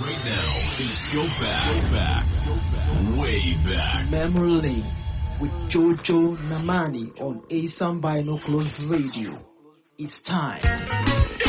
right now is Go Back, way back. Memory Lane with Jojo Namani on Asam Binoculars Radio. It's time.